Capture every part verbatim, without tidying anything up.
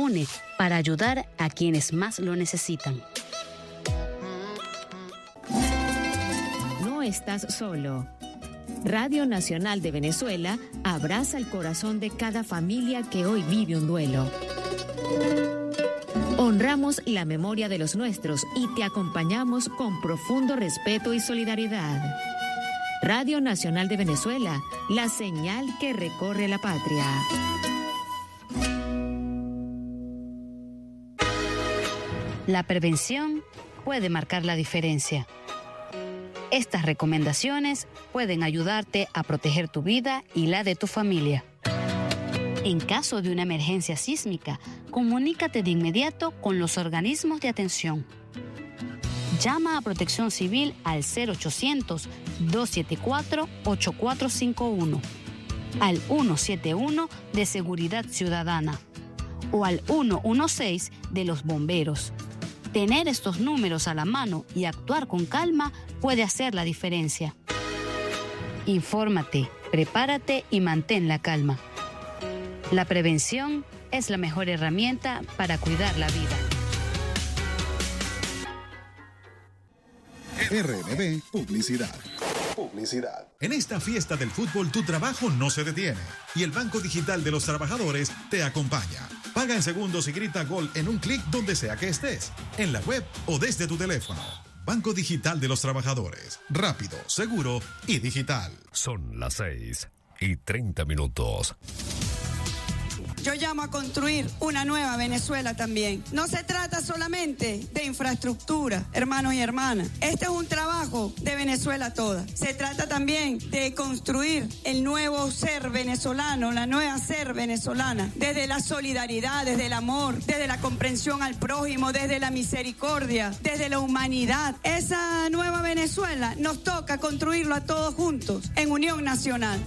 une para ayudar a quienes más lo necesitan. No estás solo. Radio Nacional de Venezuela abraza el corazón de cada familia que hoy vive un duelo. Honramos la memoria de los nuestros y te acompañamos con profundo respeto y solidaridad. Radio Nacional de Venezuela, la señal que recorre la patria. La prevención puede marcar la diferencia. Estas recomendaciones pueden ayudarte a proteger tu vida y la de tu familia. En caso de una emergencia sísmica, comunícate de inmediato con los organismos de atención. Llama a Protección Civil al cero ochocientos, dos siete cuatro, ocho cuatro cinco uno, al ciento setenta y uno de Seguridad Ciudadana o al ciento dieciséis de los bomberos. Tener estos números a la mano y actuar con calma puede hacer la diferencia. Infórmate, prepárate y mantén la calma. La prevención es la mejor herramienta para cuidar la vida. R N B Publicidad. Publicidad. En esta fiesta del fútbol tu trabajo no se detiene y el Banco Digital de los Trabajadores te acompaña. Paga en segundos y grita gol en un clic donde sea que estés, en la web o desde tu teléfono. Banco Digital de los Trabajadores. Rápido, seguro y digital. Son las seis y treinta minutos. Yo llamo a construir una nueva Venezuela también. No se trata solamente de infraestructura, hermanos y hermanas. Este es un trabajo de Venezuela toda. Se trata también de construir el nuevo ser venezolano, la nueva ser venezolana, desde la solidaridad, desde el amor, desde la comprensión al prójimo, desde la misericordia, desde la humanidad. Esa nueva Venezuela nos toca construirlo a todos juntos, en unión nacional.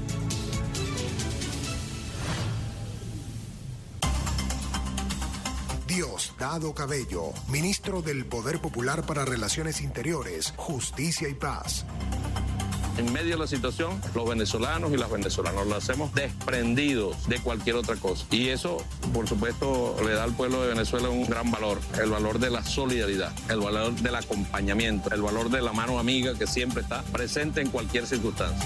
Diosdado Cabello, ministro del Poder Popular para Relaciones Interiores, Justicia y Paz. En medio de la situación, los venezolanos y las venezolanas lo hacemos desprendidos de cualquier otra cosa. Y eso, por supuesto, le da al pueblo de Venezuela un gran valor. El valor de la solidaridad, el valor del acompañamiento, el valor de la mano amiga que siempre está presente en cualquier circunstancia.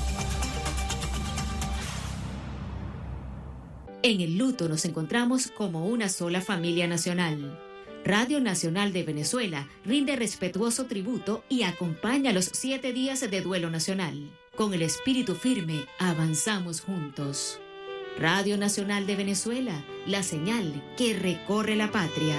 En el luto nos encontramos como una sola familia nacional. Radio Nacional de Venezuela rinde respetuoso tributo y acompaña los siete días de duelo nacional. Con el espíritu firme, avanzamos juntos. Radio Nacional de Venezuela, la señal que recorre la patria.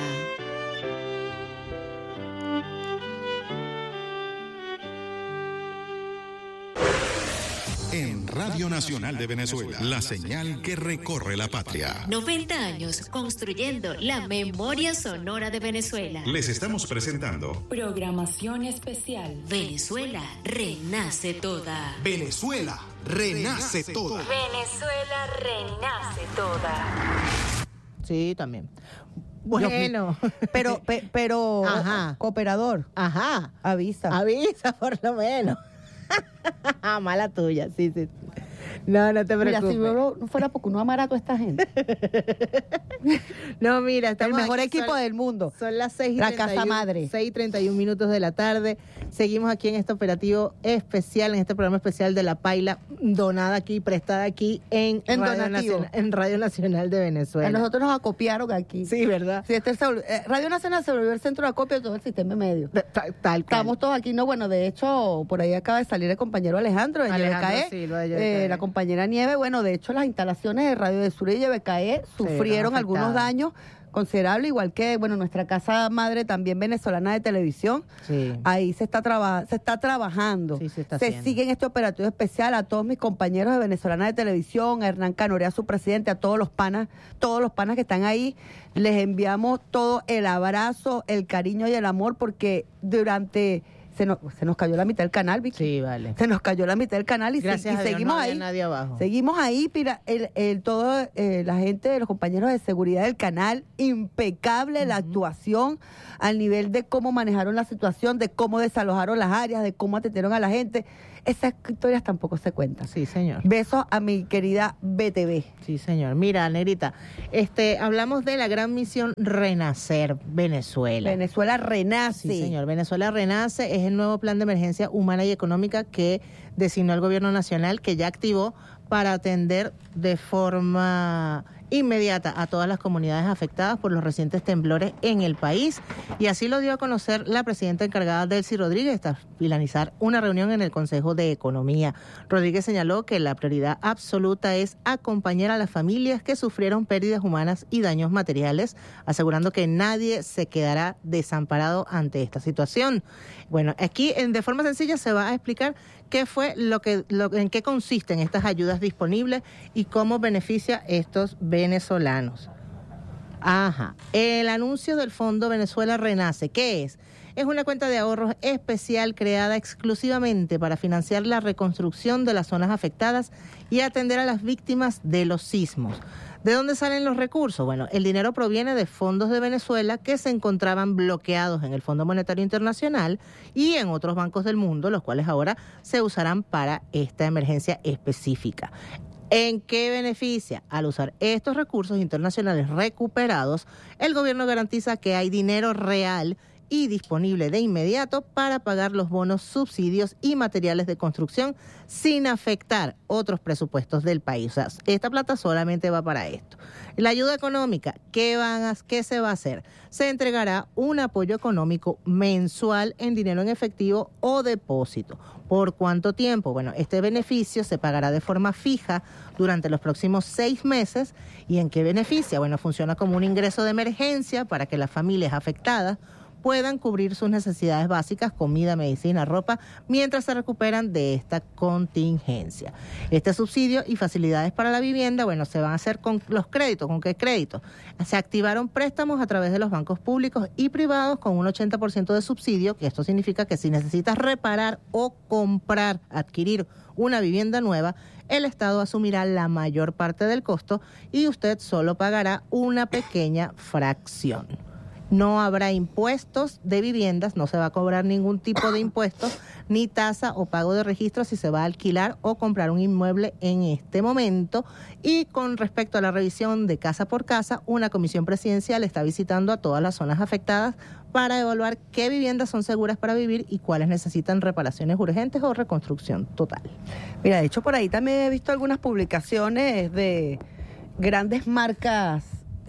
En Radio Nacional de Venezuela, la señal que recorre la patria. noventa años construyendo la memoria sonora de Venezuela. Les estamos presentando Programación especial. Venezuela renace toda. Venezuela renace toda. Venezuela renace toda. Sí, también. Bueno, pero, pe, pero, Ajá. Cooperador. Ajá. Avisa. Avisa, por lo menos. Mala tuya, sí, sí. No, no te preocupes. Mira, si yo no fuera porque uno amara a toda esta gente. No, mira, El estamos mejor aquí, equipo son, del mundo. Son las seis y La treinta y uno, casa madre. seis y treinta y un minutos de la tarde. Seguimos aquí en este operativo especial, en este programa especial de La Paila, donada aquí, prestada aquí en, En Radio, donativo. Nacional, en Radio Nacional de Venezuela. A nosotros nos acopiaron aquí. Sí, ¿verdad? Sí, este se volvió- eh, Radio Nacional se volvió el centro de acopio de todo el sistema de medios. Tal, tal cual. Estamos todos aquí, no, bueno, de hecho, por ahí acaba de salir el compañero Alejandro de Alejandro Y B K E, Silva de Y B K E. eh, la compañera Nieve, bueno, de hecho las instalaciones de Radio de Sur y Y B K E sufrieron no, algunos afectadas. daños considerables, igual que, bueno, nuestra casa madre también venezolana de televisión, Sí. ahí se está, traba- se está trabajando, Sí, se está se haciendo. sigue en este operativo especial a todos mis compañeros de venezolana de televisión, a Hernán Canorea, su presidente, a todos los panas, todos los panas que están ahí, les enviamos todo el abrazo, el cariño y el amor, porque durante... Se nos, se nos cayó la mitad del canal, Vicky. Sí, vale. Se nos cayó la mitad del canal y, se- Gracias y a Dios, seguimos no había ahí. nadie abajo. Seguimos ahí, pira, el, el, todo, eh, la gente de los compañeros de seguridad del canal, impecable la actuación al nivel de cómo manejaron la situación, de cómo desalojaron las áreas, de cómo atendieron a la gente. esas historias tampoco se cuentan. Sí, señor. Besos a mi querida B T V. Sí, señor. Mira, Negrita, este, hablamos de la gran misión Renacer Venezuela. Venezuela renace. Sí, señor. Venezuela renace es el nuevo plan de emergencia humana y económica que designó el gobierno nacional, que ya activó para atender de forma inmediata a todas las comunidades afectadas por los recientes temblores en el país. Y así lo dio a conocer la presidenta encargada, Delcy Rodríguez, tras finalizar una reunión en el Consejo de Economía. Rodríguez señaló que la prioridad absoluta es acompañar a las familias que sufrieron pérdidas humanas y daños materiales, asegurando que nadie se quedará desamparado ante esta situación. Bueno, aquí en, de forma sencilla se va a explicar qué fue lo que, lo, en qué consisten estas ayudas disponibles y cómo beneficia a estos venezolanos. Ajá. El anuncio del Fondo Venezuela Renace, ¿qué es? Es una cuenta de ahorros especial creada exclusivamente para financiar la reconstrucción de las zonas afectadas y atender a las víctimas de los sismos. ¿De dónde salen los recursos? Bueno, el dinero proviene de fondos de Venezuela que se encontraban bloqueados en el Fondo Monetario Internacional y en otros bancos del mundo, los cuales ahora se usarán para esta emergencia específica. ¿En qué beneficia? Al usar estos recursos internacionales recuperados, el gobierno garantiza que hay dinero real y disponible de inmediato para pagar los bonos, subsidios y materiales de construcción sin afectar otros presupuestos del país. O sea, esta plata solamente va para esto. La ayuda económica, ¿qué, van a, ¿qué se va a hacer? Se entregará un apoyo económico mensual en dinero en efectivo o depósito. ¿Por cuánto tiempo? Bueno, este beneficio se pagará de forma fija durante los próximos seis meses. ¿Y en qué beneficia? Bueno, funciona como un ingreso de emergencia para que las familias afectadas puedan cubrir sus necesidades básicas, comida, medicina, ropa, mientras se recuperan de esta contingencia. Este subsidio y facilidades para la vivienda, bueno, se van a hacer con los créditos. ¿Con qué créditos? Se activaron préstamos a través de los bancos públicos y privados con un ochenta por ciento de subsidio, que esto significa que si necesitas reparar o comprar, adquirir una vivienda nueva, el Estado asumirá la mayor parte del costo y usted solo pagará una pequeña fracción. No habrá impuestos de viviendas, no se va a cobrar ningún tipo de impuestos, ni tasa o pago de registro si se va a alquilar o comprar un inmueble en este momento. Y con respecto a la revisión de casa por casa, una comisión presidencial está visitando a todas las zonas afectadas para evaluar qué viviendas son seguras para vivir y cuáles necesitan reparaciones urgentes o reconstrucción total. Mira, de hecho por ahí también he visto algunas publicaciones de grandes marcas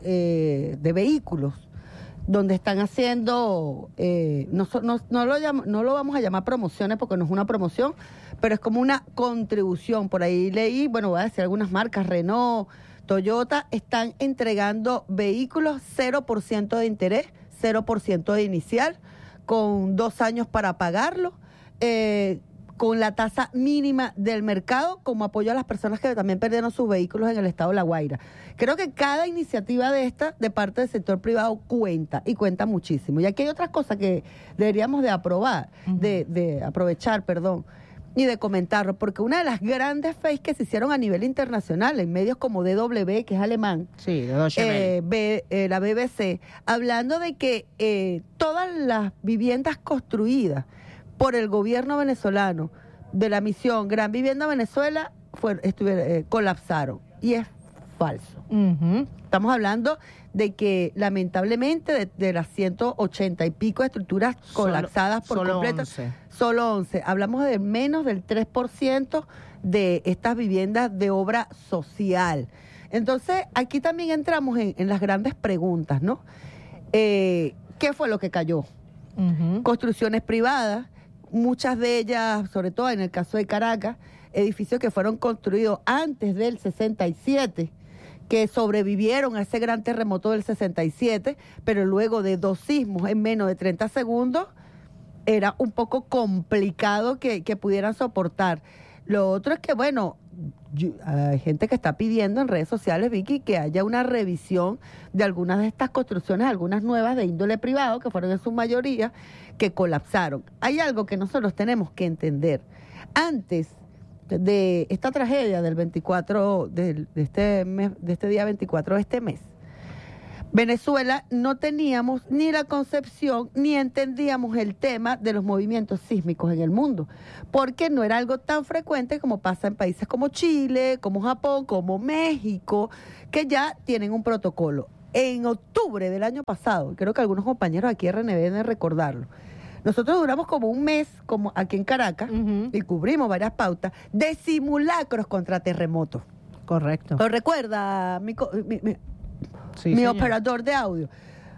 eh, de vehículos, donde están haciendo, eh, no, no, no, lo llamo, no lo vamos a llamar promociones porque no es una promoción, pero es como una contribución. Por ahí leí, bueno, voy a decir algunas marcas, Renault, Toyota, están entregando vehículos cero por ciento de interés, cero por ciento de inicial, con dos años para pagarlo, eh, con la tasa mínima del mercado, como apoyo a las personas que también perdieron sus vehículos en el estado de La Guaira. Creo que cada iniciativa de esta, de parte del sector privado, cuenta, y cuenta muchísimo. Y aquí hay otras cosas que deberíamos de aprobar, uh-huh. de, de aprovechar, perdón, y de comentarlo, porque una de las grandes fakes que se hicieron a nivel internacional, en medios como D W, que es alemán, sí, de eh, B, eh, la B B C, hablando de que eh, todas las viviendas construidas por el gobierno venezolano de la misión Gran Vivienda Venezuela fue, eh, colapsaron. Y es falso. Uh-huh. Estamos hablando de que lamentablemente de, de las ciento ochenta y pico estructuras colapsadas solo, por solo completo, once. Solo once. Hablamos de menos del tres por ciento de estas viviendas de obra social. Entonces, aquí también entramos en, en las grandes preguntas, ¿no? Eh, ¿Qué fue lo que cayó? Uh-huh. Construcciones privadas, muchas de ellas, sobre todo en el caso de Caracas, edificios que fueron construidos antes del sesenta y siete, que sobrevivieron a ese gran terremoto del sesenta y siete, pero luego de dos sismos en menos de treinta segundos, era un poco complicado que, que pudieran soportar. Lo otro es que, bueno, yo, hay gente que está pidiendo en redes sociales, Vicky, que haya una revisión de algunas de estas construcciones, algunas nuevas de índole privado, que fueron en su mayoría, que colapsaron. Hay algo que nosotros tenemos que entender. Antes de esta tragedia del veinticuatro, de, de, este mes, de este día veinticuatro de este mes, Venezuela no teníamos ni la concepción ni entendíamos el tema de los movimientos sísmicos en el mundo, porque no era algo tan frecuente como pasa en países como Chile, como Japón, como México, que ya tienen un protocolo. En octubre del año pasado, creo que algunos compañeros aquí R N B deben recordarlo, nosotros duramos como un mes, como aquí en Caracas, uh-huh. y cubrimos varias pautas de simulacros contra terremotos. Correcto. ¿Lo recuerda mi, mi, mi, sí, mi operador de audio?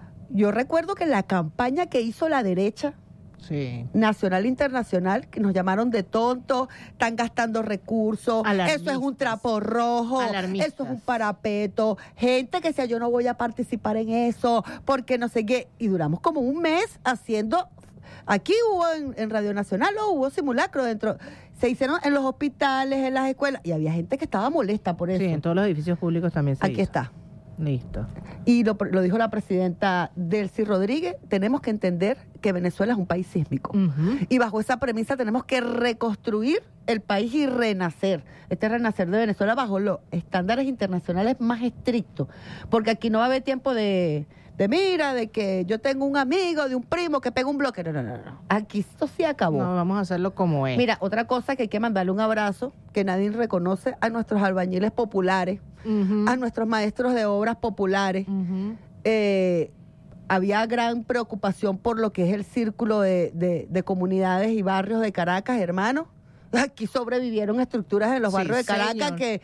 Yo recuerdo que la campaña que hizo la derecha, sí. nacional e internacional, que nos llamaron de tontos, están gastando recursos, alarmistas. Eso es un trapo rojo, alarmistas. Eso es un parapeto, gente que decía yo no voy a participar en eso, porque no sé qué, y duramos como un mes haciendo, aquí hubo en, en Radio Nacional, o hubo simulacro dentro, se hicieron en los hospitales, en las escuelas, y había gente que estaba molesta por eso. Sí, en todos los edificios públicos también se Aquí hizo. está. Listo. Y lo, lo dijo la presidenta Delcy Rodríguez, tenemos que entender que Venezuela es un país sísmico. Uh-huh. Y bajo esa premisa tenemos que reconstruir el país y renacer. Este renacer de Venezuela bajo los estándares internacionales más estrictos. Porque aquí no va a haber tiempo de, de mira, de que yo tengo un amigo, de un primo que pega un bloque. No, no, no, no. Aquí esto sí acabó. No, vamos a hacerlo como es. Mira, otra cosa que hay que mandarle un abrazo, que nadie reconoce, a nuestros albañiles populares, uh-huh. a nuestros maestros de obras populares. Uh-huh. Eh, había gran preocupación por lo que es el círculo de, de, de comunidades y barrios de Caracas, hermanos. Aquí sobrevivieron estructuras en los sí, barrios de Caracas señor. que...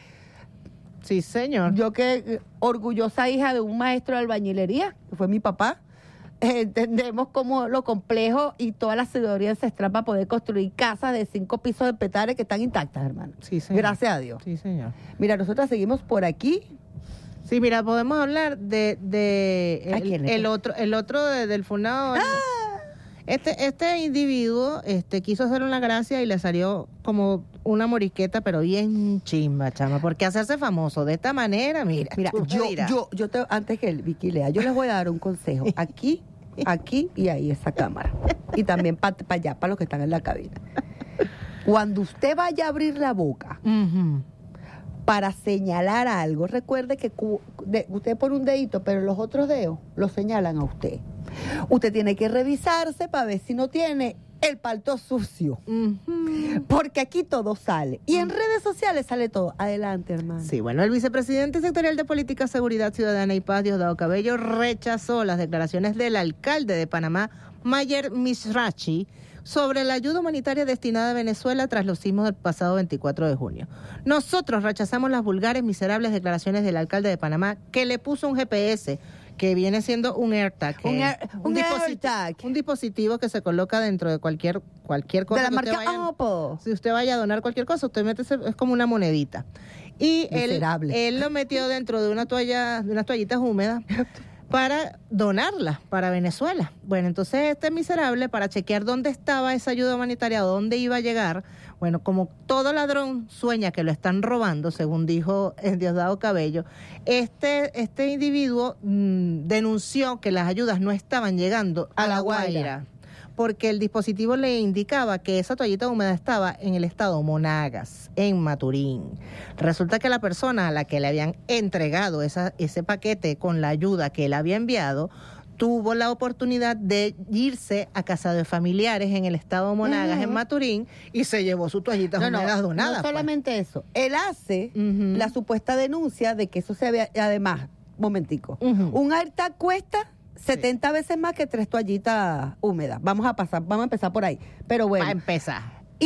Sí, señor. Yo que orgullosa hija de un maestro de albañilería, que fue mi papá, eh, entendemos como lo complejo y toda la sabiduría ancestral para poder construir casas de cinco pisos de petare que están intactas, hermano. Sí, señor. Gracias a Dios. Sí, señor. Mira, nosotros seguimos por aquí. Sí, mira, podemos hablar de, de el, el otro, el otro de, del funado. ¡Ah! Este, este individuo, este, quiso hacer una gracia y le salió como una morisqueta, pero bien chimba, chama, porque hacerse famoso de esta manera, mira, mira, yo, yo, yo te, antes que el Vicky lea, yo les voy a dar un consejo, aquí, aquí y ahí esa cámara, y también para pa allá, para los que están en la cabina. Cuando usted vaya a abrir la boca, uh-huh. para señalar algo, recuerde que cu de, usted pone un dedito, pero los otros dedos lo señalan a usted. Usted tiene que revisarse para ver si no tiene el palto sucio. Uh-huh. Porque aquí todo sale. Y en redes sociales sale todo. Adelante, hermano. Sí, bueno, el vicepresidente sectorial de Política, Seguridad Ciudadana y Paz, Diosdado Cabello, rechazó las declaraciones del alcalde de Panamá, Mayer Mizrachi, sobre la ayuda humanitaria destinada a Venezuela tras los sismos del pasado veinticuatro de junio. Nosotros rechazamos las vulgares, miserables declaraciones del alcalde de Panamá, que le puso un G P S, que viene siendo un AirTag. Un, air, un, un, dispositivo, AirTag. Un dispositivo que se coloca dentro de cualquier cualquier cosa. De la que marca usted vaya, Oppo. Si usted vaya a donar cualquier cosa, usted mete, es como una monedita. Y él, él lo metió dentro de una toalla, de unas toallitas húmedas, para donarla para Venezuela. Bueno, entonces este miserable, para chequear dónde estaba esa ayuda humanitaria, dónde iba a llegar, bueno, como todo ladrón sueña que lo están robando, según dijo el Diosdado Cabello, este, este individuo mmm, denunció que las ayudas no estaban llegando a, a La Guaira, Guaira, porque el dispositivo le indicaba que esa toallita húmeda estaba en el estado Monagas, en Maturín. Resulta que la persona a la que le habían entregado esa, ese paquete con la ayuda que él había enviado, tuvo la oportunidad de irse a casa de familiares en el estado Monagas, uh-huh. en Maturín, y se llevó su toallita no, húmedas no, donadas. No solamente pues. eso, él hace uh-huh. la supuesta denuncia de que eso se había, además, momentico, uh-huh. un AirTag cuesta setenta sí. veces más que tres toallitas húmedas. Vamos a pasar, vamos a empezar por ahí. Pero bueno. Va a empezar.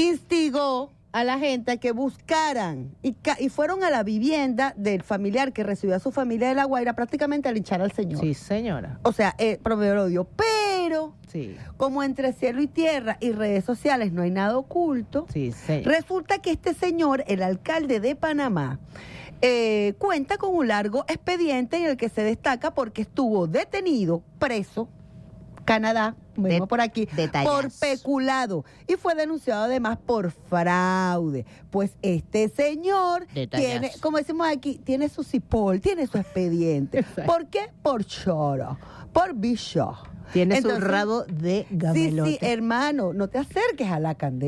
Instigó a la gente a que buscaran y, y fueron a la vivienda del familiar que recibió a su familia de La Guaira prácticamente a linchar al señor. Sí, señora. O sea, eh, promover odio. Pero, sí. como entre cielo y tierra y redes sociales no hay nada oculto, sí, sí. resulta que este señor, el alcalde de Panamá, Eh, cuenta con un largo expediente en el que se destaca porque estuvo detenido, preso, Canadá, vemos por aquí, Detallas. por peculado y fue denunciado además por fraude. Pues este señor Detallas. tiene, como decimos aquí, tiene su cipol, tiene su expediente. ¿Por qué? Por choro, por bicho. Tiene Entonces, su rabo de gamelote. Sí, sí, hermano, no te acerques a la candela.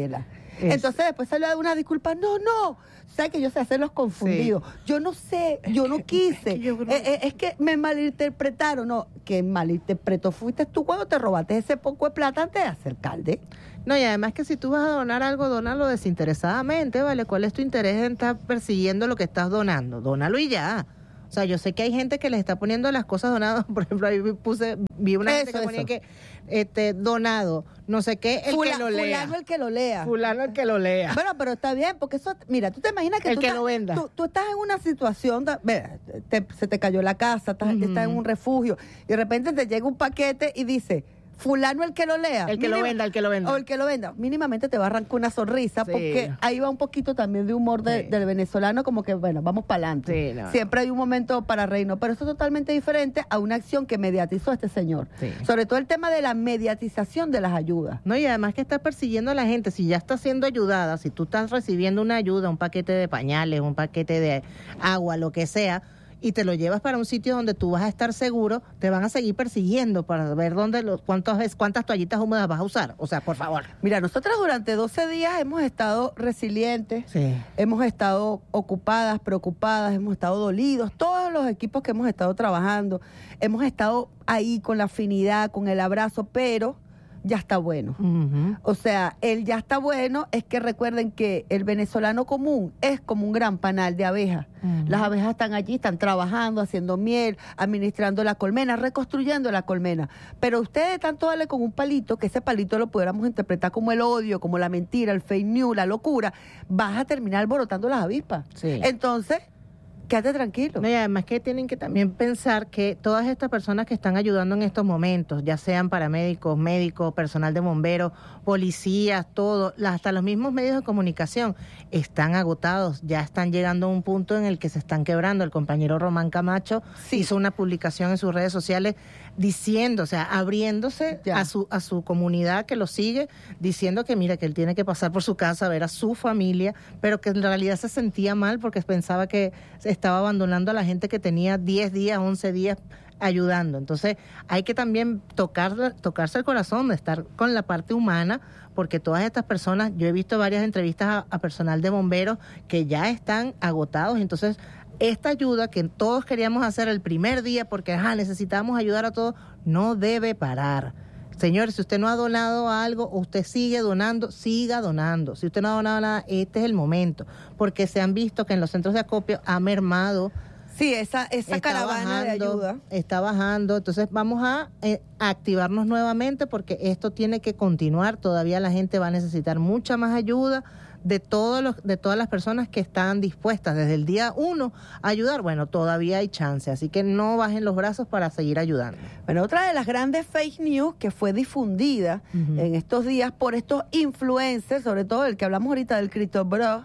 Es. Entonces después salió a dar una disculpa. No, no. ¿Sabes que yo sé hacer los confundidos? Sí. Yo no sé, yo no quise. Es que, yo creo... eh, eh, es que me malinterpretaron. No, que malinterpretó fuiste tú cuando te robaste ese poco de plata antes de hacer alcalde. No, y además que si tú vas a donar algo, dónalo desinteresadamente, ¿vale? ¿Cuál es tu interés en estar persiguiendo lo que estás donando? Dónalo y ya. O sea, yo sé que hay gente que les está poniendo las cosas donadas. Por ejemplo, ahí puse, vi una eso, gente que eso. ponía que este donado, no sé qué, el Fula, que lo lea. Fulano el que lo lea. Fulano el que lo lea. Bueno, pero está bien, porque eso, mira, tú te imaginas que, el tú, que estás, lo venda. Tú, tú estás en una situación, de, mira, te, se te cayó la casa, estás, uh-huh. estás en un refugio, y de repente te llega un paquete y dice... Fulano el que lo lea. El que Mínima, lo venda, el que lo venda. O el que lo venda. Mínimamente te va a arrancar una sonrisa, sí. porque ahí va un poquito también de humor de, sí. del venezolano, como que, bueno, vamos para adelante. Sí, no, Siempre no. hay un momento para reírnos, pero eso es totalmente diferente a una acción que mediatizó este señor. Sí. Sobre todo el tema de la mediatización de las ayudas. No, y además que está persiguiendo a la gente. Si ya está siendo ayudada, si tú estás recibiendo una ayuda, un paquete de pañales, un paquete de agua, lo que sea, y te lo llevas para un sitio donde tú vas a estar seguro, te van a seguir persiguiendo para ver dónde los, cuántas, cuántas toallitas húmedas vas a usar. O sea, por favor. Mira, nosotras durante doce días hemos estado resilientes, sí. hemos estado ocupadas, preocupadas, hemos estado dolidos, todos los equipos que hemos estado trabajando, hemos estado ahí con la afinidad, con el abrazo, pero... ya está bueno. Uh-huh. O sea, el ya está bueno es que recuerden que el venezolano común es como un gran panal de abejas. Uh-huh. Las abejas están allí, están trabajando, haciendo miel, administrando la colmena, reconstruyendo la colmena. Pero ustedes tanto darle con un palito, que ese palito lo pudiéramos interpretar como el odio, como la mentira, el fake news, la locura, vas a terminar alborotando las avispas. Sí. Entonces... quédate tranquilo. No, y además que tienen que también pensar que todas estas personas que están ayudando en estos momentos, ya sean paramédicos, médicos, personal de bomberos, policías, todo, hasta los mismos medios de comunicación, están agotados, ya están llegando a un punto en el que se están quebrando. El compañero Román Camacho sí. hizo una publicación en sus redes sociales diciendo, o sea, abriéndose a su a su comunidad que lo sigue, diciendo que mira, que él tiene que pasar por su casa a ver a su familia, pero que en realidad se sentía mal porque pensaba que estaba abandonando a la gente que tenía diez días, once días ayudando. Entonces hay que también tocar, tocarse el corazón, de estar con la parte humana, porque todas estas personas, yo he visto varias entrevistas a, a personal de bomberos que ya están agotados. Entonces esta ayuda que todos queríamos hacer el primer día porque ah, necesitábamos ayudar a todos, no debe parar. Señores, si usted no ha donado algo o usted sigue donando, siga donando. Si usted no ha donado nada, este es el momento, porque se han visto que en los centros de acopio ha mermado. Sí, esa, esa caravana bajando, de ayuda. Está bajando, entonces vamos a, eh, a activarnos nuevamente porque esto tiene que continuar. Todavía la gente va a necesitar mucha más ayuda de todos los, de todas las personas que están dispuestas desde el día uno a ayudar. Bueno, todavía hay chance, así que no bajen los brazos para seguir ayudando. Bueno, otra de las grandes fake news que fue difundida uh-huh. en estos días por estos influencers, sobre todo el que hablamos ahorita del Cristo Bro,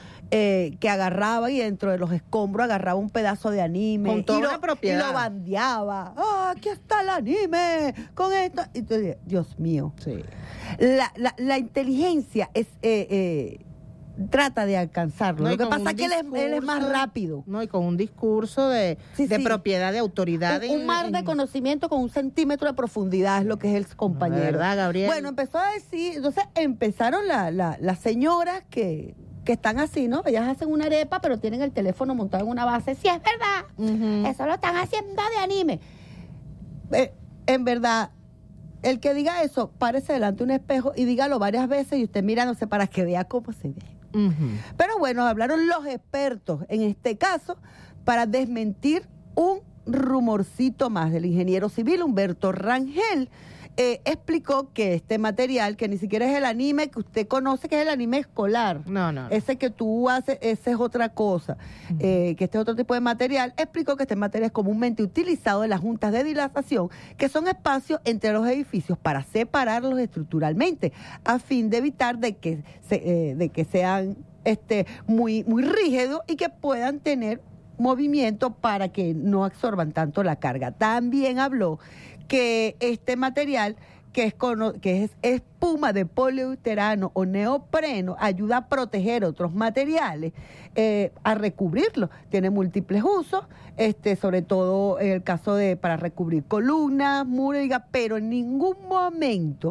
eh, que agarraba y dentro de los escombros agarraba un pedazo de anime con toda y, lo, una propiedad. y lo bandeaba. ¡Ah, aquí está el anime! Con esto. Y tú dices, Dios mío. Sí. La, la, la inteligencia es eh, eh, trata de alcanzarlo. No, lo que pasa es que él es, él es más rápido. No, y con un discurso de, sí, de sí. propiedad, de autoridad. Un, un mar en, de conocimiento con un centímetro de profundidad es lo que es el compañero. No, ¿verdad, Gabriel? Bueno, empezó a decir, entonces empezaron la, la, las señoras que... que están así, ¿no? Ellas hacen una arepa, pero tienen el teléfono montado en una base. Sí, es verdad. Uh-huh. Eso lo están haciendo de anime. Eh, en verdad, el que diga eso, párese delante de un espejo y dígalo varias veces y usted mirándose para que vea cómo se ve. Uh-huh. Pero bueno, hablaron los expertos, en este caso, para desmentir un rumorcito más del ingeniero civil Humberto Rangel. Eh, explicó que este material, que ni siquiera es el anime que usted conoce, que es el anime escolar. No, no. Ese que tú haces, ese es otra cosa. Uh-huh. Eh, que este es otro tipo de material. Explicó que este material es comúnmente utilizado en las juntas de dilatación, que son espacios entre los edificios para separarlos estructuralmente, a fin de evitar de que, se, eh, de que sean este, muy, muy rígidos y que puedan tener movimiento para que no absorban tanto la carga. También habló que este material, que es, que es espuma de poliuretano o neopreno, ayuda a proteger otros materiales, eh, a recubrirlos. Tiene múltiples usos, este, sobre todo en el caso de para recubrir columnas, muros, pero en ningún momento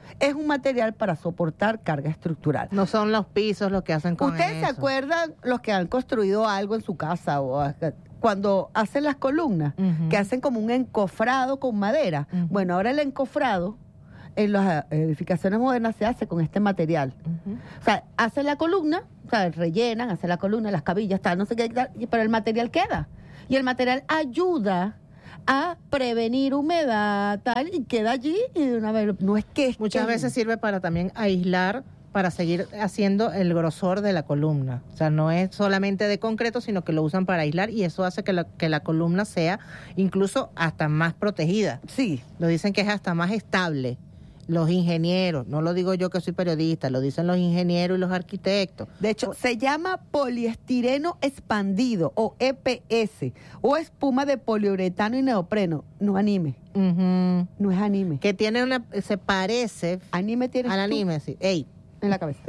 es un material para soportar carga estructural. No son los pisos los que hacen con ¿Ustedes eso. se acuerdan los que han construido algo en su casa o cuando hacen las columnas, uh-huh. que hacen como un encofrado con madera? Uh-huh. Bueno, ahora el encofrado en las edificaciones modernas se hace con este material. Uh-huh. O sea, hacen la columna, o sea, rellenan, hacen la columna, las cabillas, tal, no sé qué, tal, pero el material queda. Y el material ayuda a prevenir humedad, tal, y queda allí y de una vez, no es que... Es Muchas que, veces sirve para también aislar, para seguir haciendo el grosor de la columna. O sea, no es solamente de concreto, sino que lo usan para aislar y eso hace que la, que la columna sea incluso hasta más protegida. Sí. Lo dicen que es hasta más estable. Los ingenieros, no lo digo yo que soy periodista, lo dicen los ingenieros y los arquitectos. De hecho, se llama poliestireno expandido o E P S o espuma de poliuretano y neopreno. No anime. Uh-huh. No es anime. Que tiene una, se parece anime tienes al tú anime, sí. Ey. En la cabeza.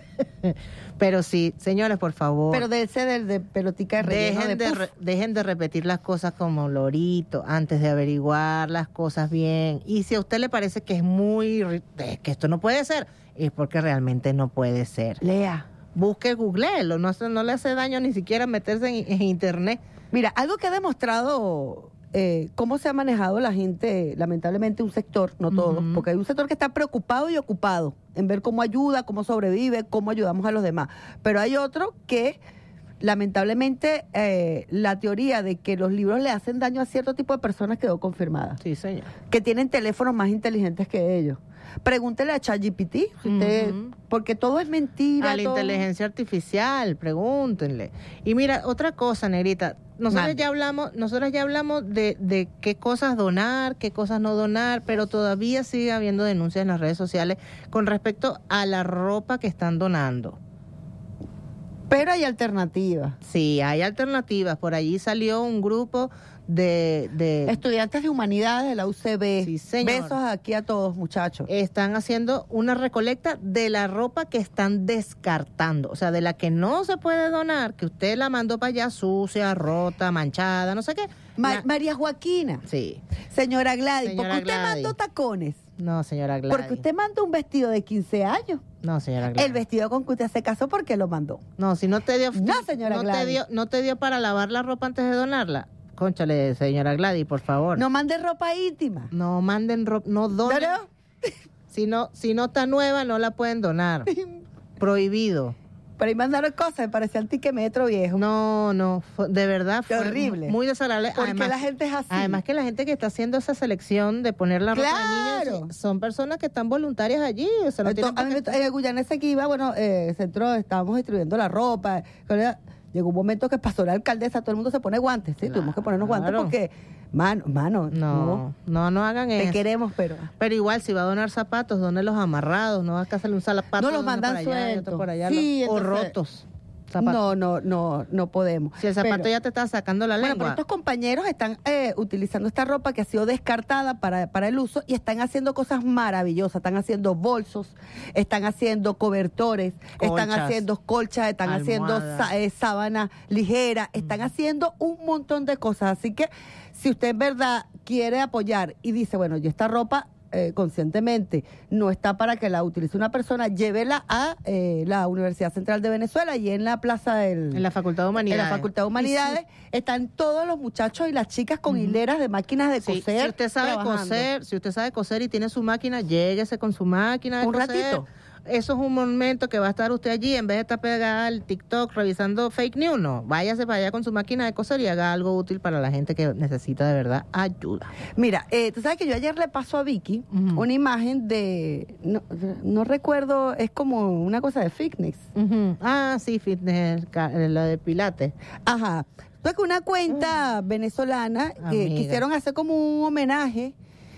Pero sí, señores, por favor. Pero de ese del de pelotica de relleno dejen de, de, re, dejen de repetir las cosas como lorito antes de averiguar las cosas bien. Y si a usted le parece que es muy... que esto no puede ser, es porque realmente no puede ser. Lea. Busque, googleelo. No, no le hace daño ni siquiera meterse en, en internet. Mira, algo que ha demostrado... Eh, cómo se ha manejado la gente, lamentablemente un sector, no todos, uh-huh. porque hay un sector que está preocupado y ocupado en ver cómo ayuda, cómo sobrevive, cómo ayudamos a los demás. Pero hay otro que, lamentablemente, eh, la teoría de que los libros le hacen daño a cierto tipo de personas quedó confirmada. Sí, señor. Que tienen teléfonos más inteligentes que ellos. Pregúntele a ChatGPT, si usted, uh-huh. porque todo es mentira. A la todo... inteligencia artificial, pregúntenle. Y mira, otra cosa, Negrita, nosotros Man. ya hablamos, nosotros ya hablamos de, de qué cosas donar, qué cosas no donar, pero todavía sigue habiendo denuncias en las redes sociales con respecto a la ropa que están donando. Pero hay alternativas. Sí, hay alternativas. Por allí salió un grupo de... de estudiantes de humanidades de la U C B. Sí, señor. Besos aquí a todos, muchachos. Están haciendo una recolecta de la ropa que están descartando. O sea, de la que no se puede donar, que usted la mandó para allá sucia, rota, manchada, no sé qué. Ma- la... María Joaquina. Sí. Señora Gladys, Señora ¿por qué usted Gladys. mandó tacones? No, señora Gladys. Porque usted mandó un vestido de quince años. No, señora Gladys. El vestido con que usted se casó, ¿por qué lo mandó? No, si no te dio... No, señora no Gladys. Te dio, no te dio para lavar la ropa antes de donarla. Cónchale, señora Gladys, por favor. No mande ropa íntima. No manden ropa, no donen. ¿No? Si no, si no está nueva, no la pueden donar. Prohibido. Pero ahí mandaron cosas, me parecía el tiquemetro viejo. No, no, fue, de verdad fue horrible. Muy desagradable. ¿Por además, qué la gente es así? Además que la gente que está haciendo esa selección de poner la ropa ¡Claro! de niños son personas que están voluntarias allí. O sea, no Entonces, tienen por qué... En el Guyanese que iba, bueno, eh, centro, estábamos distribuyendo la ropa. Llegó un momento que pasó la alcaldesa, todo el mundo se pone guantes, ¿sí? Claro. Tuvimos que ponernos guantes porque, mano, mano, no, no, no, no hagan te eso. Te queremos, pero... Pero igual, si va a donar zapatos, dónelos amarrados, no va a hacerle un zapato. No los mandan sueltos. Por allá, sí, los, entonces, o rotos. Zapatos. No, no, no, no podemos. Si el zapato pero, ya te está sacando la lengua. Bueno, pero estos compañeros están eh, utilizando esta ropa que ha sido descartada para, para el uso y están haciendo cosas maravillosas. Están haciendo bolsos, están haciendo cobertores, colchas, están haciendo colchas, están almohadas. haciendo eh, sábanas ligeras, mm. están haciendo un montón de cosas. Así que si usted en verdad quiere apoyar y dice, bueno, yo esta ropa... Eh, conscientemente no está para que la utilice una persona, llévela a eh, la Universidad Central de Venezuela y en la plaza del... En la Facultad de Humanidades. En la Facultad de Humanidades sí. Están todos los muchachos y las chicas con uh-huh. hileras de máquinas de sí. coser. Si usted sabe trabajando. coser, si usted sabe coser y tiene su máquina, lléguese con su máquina de un coser. ratito. Eso es un momento que va a estar usted allí, en vez de estar pegada al TikTok revisando fake news, no. Váyase para allá con su máquina de coser y haga algo útil para la gente que necesita de verdad ayuda. Mira, eh, tú sabes que yo ayer le paso a Vicky uh-huh. una imagen de, no, no recuerdo, es como una cosa de fitness. Uh-huh. Ah, sí, fitness, la de pilates. Ajá. Entonces, una cuenta uh-huh. venezolana que Amiga. quisieron hacer como un homenaje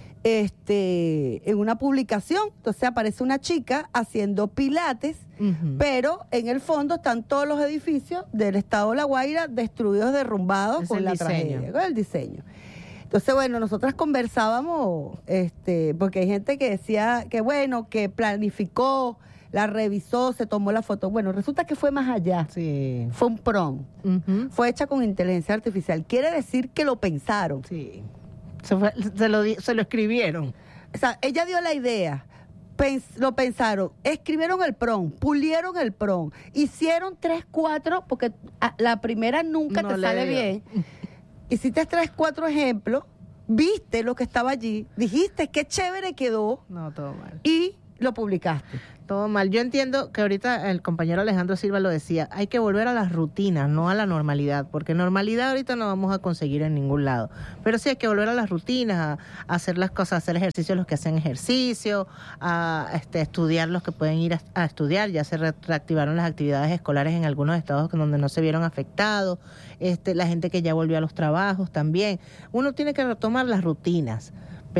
este en una publicación, entonces aparece una chica haciendo pilates, uh-huh. pero en el fondo están todos los edificios del estado de La Guaira destruidos, derrumbados es con la diseño. tragedia, con el diseño. Entonces, bueno, nosotras conversábamos, este, porque hay gente que decía que bueno, que planificó, la revisó, se tomó la foto. Bueno, resulta que fue más allá. Sí. Fue un prompt. Uh-huh. Fue hecha con inteligencia artificial. Quiere decir que lo pensaron. Sí. Se, fue, se, lo, se lo escribieron. O sea, ella dio la idea, Pens- lo pensaron, escribieron el prompt, pulieron el prompt, hicieron tres, cuatro, porque a, la primera nunca No te le sale dio. bien. Hiciste tres, cuatro ejemplos, viste lo que estaba allí, dijiste qué chévere quedó No, todo mal. y lo publicaste. Todo mal. Yo entiendo que ahorita el compañero Alejandro Silva lo decía, hay que volver a las rutinas, no a la normalidad, porque normalidad ahorita no vamos a conseguir en ningún lado. Pero sí hay que volver a las rutinas, a, a hacer las cosas, a hacer ejercicio los que hacen ejercicio, a este, estudiar los que pueden ir a, a estudiar. Ya se re- reactivaron las actividades escolares en algunos estados donde no se vieron afectados, este, la gente que ya volvió a los trabajos también. Uno tiene que retomar las rutinas.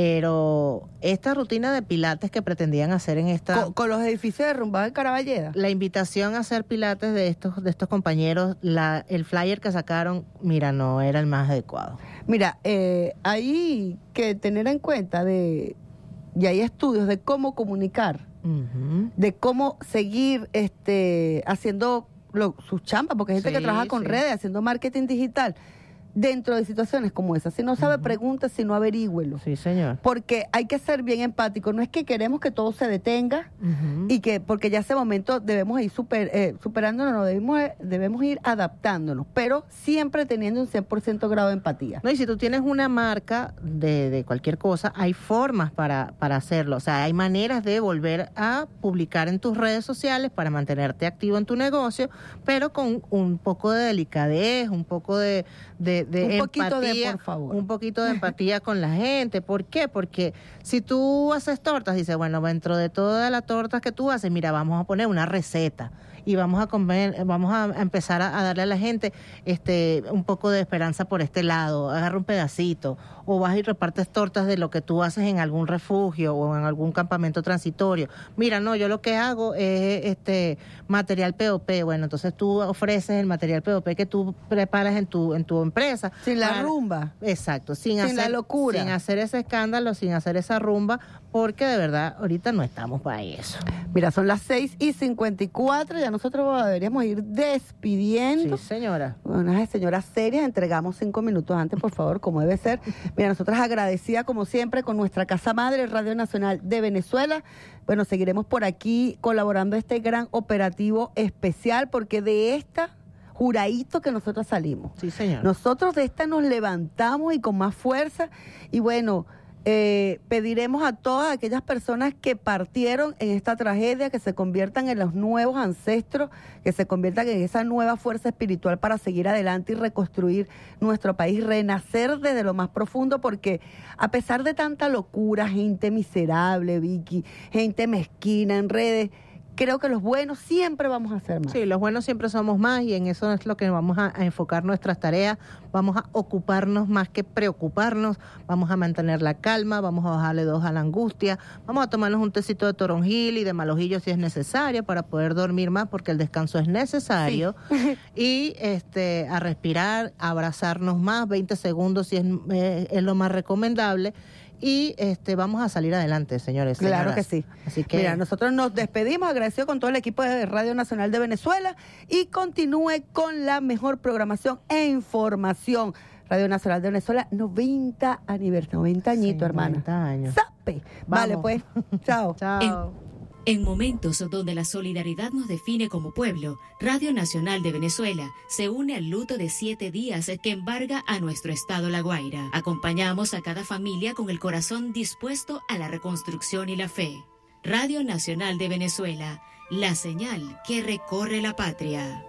Pero esta rutina de pilates que pretendían hacer en esta... Con, con los edificios derrumbados en Caraballeda. La invitación a hacer pilates de estos de estos compañeros, la, el flyer que sacaron, mira, no era el más adecuado. Mira, eh, hay que tener en cuenta de, y hay estudios de cómo comunicar, Uh-huh. de cómo seguir este haciendo lo, sus chambas, porque hay gente Sí, que trabaja con sí. redes, haciendo marketing digital, dentro de situaciones como esa. Si no sabe, Ujú. pregunte, si no, averígüelo. Sí, señor. Porque hay que ser bien empático. No es que queremos que todo se detenga Uh-huh. y que, porque ya ese momento debemos ir super, eh, superándonos, no, debemos, debemos ir adaptándonos, pero siempre teniendo un cien por ciento grado de empatía. No, y si tú tienes una marca de, de cualquier cosa, hay formas para, para hacerlo. O sea, hay maneras de volver a publicar en tus redes sociales para mantenerte activo en tu negocio, pero con un poco de delicadez, un poco de, de, de Un empatía. poquito de, por favor. Un poquito de empatía con la gente. ¿Por qué? Porque si tú haces tortas, dices, bueno, dentro de todas las tortas que tú haces, mira, vamos a poner una receta y vamos a comer, vamos a empezar a, a darle a la gente este un poco de esperanza por este lado. Agarra un pedacito o vas y repartes tortas de lo que tú haces en algún refugio o en algún campamento transitorio. Mira, no, yo lo que hago es este material P O P. Bueno, entonces tú ofreces el material P O P que tú preparas en tu en tu empresa. Sin la para- rumba. Exacto, sin, Sin hacer, la locura. sin hacer ese escándalo, sin hacer esa rumba, porque de verdad ahorita no estamos para eso. Mira, son las seis y cincuenta y cuatro, ya nosotros deberíamos ir despidiendo. Sí, señora. Unas señoras serias, entregamos cinco minutos antes, por favor, como debe ser. Mira, nosotras agradecidas, como siempre, con nuestra casa madre, Radio Nacional de Venezuela. Bueno, seguiremos por aquí colaborando a este gran operativo especial, porque de esta, juradito que nosotros salimos. Sí, señor. Nosotros de esta nos levantamos y con más fuerza. Y bueno, eh, pediremos a todas aquellas personas que partieron en esta tragedia que se conviertan en los nuevos ancestros, que se conviertan en esa nueva fuerza espiritual para seguir adelante y reconstruir nuestro país, renacer desde lo más profundo, porque a pesar de tanta locura, gente miserable, Vicky, gente mezquina en redes, creo que los buenos siempre vamos a ser más. Sí, los buenos siempre somos más y en eso es lo que vamos a, a enfocar nuestras tareas. Vamos a ocuparnos más que preocuparnos, vamos a mantener la calma, vamos a bajarle dos a la angustia, vamos a tomarnos un tecito de toronjil y de malojillo si es necesario para poder dormir más porque el descanso es necesario. Sí. Y este a respirar, a abrazarnos más, veinte segundos si es, eh, es lo más recomendable. Y este vamos a salir adelante, señores. Claro señoras. que sí. Así que Mira, nosotros nos despedimos, agradecido con todo el equipo de Radio Nacional de Venezuela y continúe con la mejor programación e información. Radio Nacional de Venezuela, noventa aniversario, noventa añitos, Sí, hermana. noventa años. ¡Sape! Vale, Vamos. pues. Chao. Chao. En momentos donde la solidaridad nos define como pueblo, Radio Nacional de Venezuela se une al luto de siete días que embarga a nuestro estado La Guaira. Acompañamos a cada familia con el corazón dispuesto a la reconstrucción y la fe. Radio Nacional de Venezuela, la señal que recorre la patria.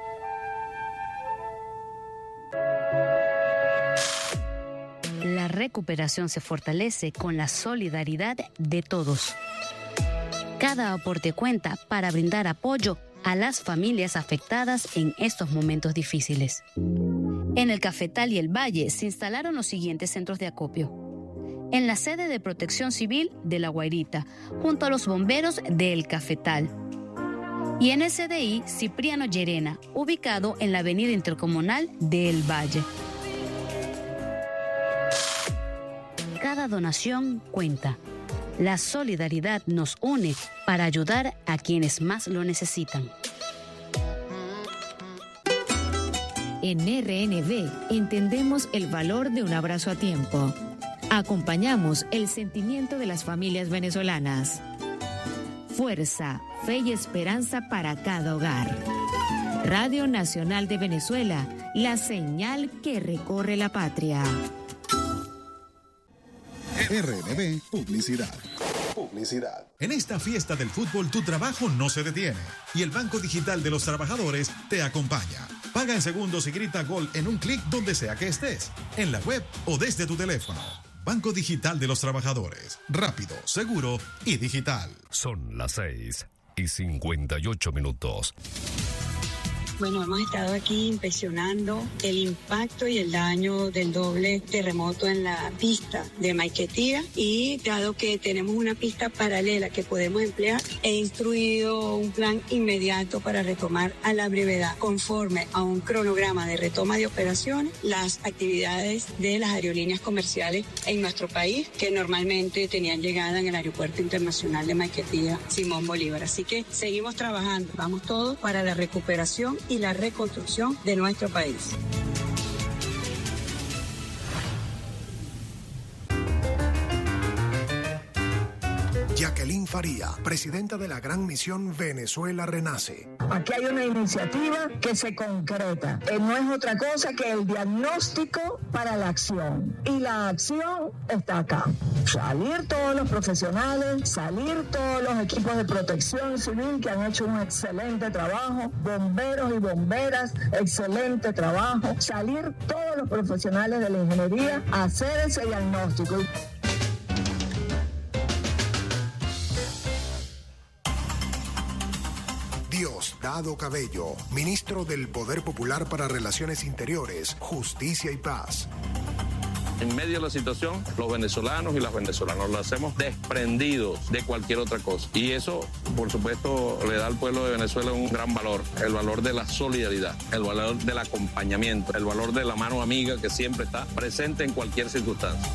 La recuperación se fortalece con la solidaridad de todos. Cada aporte cuenta para brindar apoyo a las familias afectadas en estos momentos difíciles. En el Cafetal y el Valle se instalaron los siguientes centros de acopio. En la sede de Protección Civil de La Guairita, junto a los bomberos del Cafetal. Y en el C D I Cipriano Llerena, ubicado en la avenida intercomunal del Valle. Cada donación cuenta. La solidaridad nos une para ayudar a quienes más lo necesitan. En R N V entendemos el valor de un abrazo a tiempo. Acompañamos el sentimiento de las familias venezolanas. fuerza, fe y esperanza para cada hogar. Radio Nacional de Venezuela, la señal que recorre la patria. R N B Publicidad. Publicidad. En esta fiesta del fútbol, tu trabajo no se detiene y el Banco Digital de los Trabajadores te acompaña. Paga en segundos y grita gol en un clic donde sea que estés, en la web o desde tu teléfono. Banco Digital de los Trabajadores. Rápido, seguro y digital. Son las seis y cincuenta y ocho minutos. Bueno, hemos estado aquí inspeccionando el impacto y el daño del doble terremoto en la pista de Maiquetía, y dado que tenemos una pista paralela que podemos emplear, he instruido un plan inmediato para retomar a la brevedad, conforme a un cronograma de retoma de operaciones, las actividades de las aerolíneas comerciales en nuestro país, que normalmente tenían llegada en el Aeropuerto Internacional de Maiquetía Simón Bolívar. Así que seguimos trabajando, vamos todos para la recuperación y la reconstrucción de nuestro país. Jacqueline Faría, presidenta de la Gran Misión Venezuela Renace. Aquí hay una iniciativa que se concreta. Eh, no es otra cosa que el diagnóstico para la acción. Y la acción está acá. Salir todos los profesionales, salir todos los equipos de protección civil que han hecho un excelente trabajo, bomberos y bomberas, excelente trabajo. Salir todos los profesionales de la ingeniería a hacer ese diagnóstico. Diosdado Cabello, ministro del Poder Popular para Relaciones Interiores, Justicia y Paz. En medio de la situación, los venezolanos y las venezolanas lo hacemos desprendidos de cualquier otra cosa. Y eso, por supuesto, le da al pueblo de Venezuela un gran valor. El valor de la solidaridad, el valor del acompañamiento, el valor de la mano amiga que siempre está presente en cualquier circunstancia.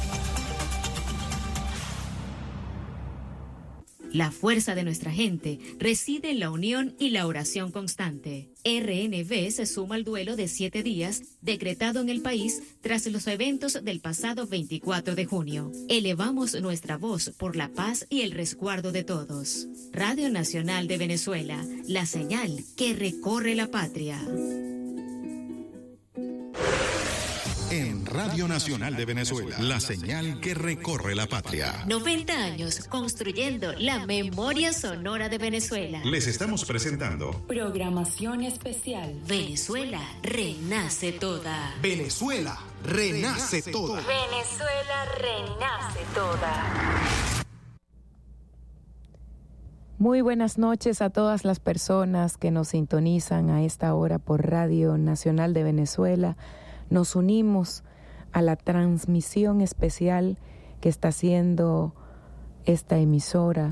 La fuerza de nuestra gente reside en la unión y la oración constante. R N B se suma al duelo de siete días decretado en el país tras los eventos del pasado veinticuatro de junio. Elevamos nuestra voz por la paz y el resguardo de todos. Radio Nacional de Venezuela, la señal que recorre la patria. En Radio Nacional de Venezuela, la señal que recorre la patria. noventa años construyendo la memoria sonora de Venezuela. Les estamos presentando programación especial. Venezuela renace toda. Venezuela renace toda. Venezuela renace toda. Muy buenas noches a todas las personas que nos sintonizan a esta hora por Radio Nacional de Venezuela. Nos unimos a la transmisión especial que está haciendo esta emisora,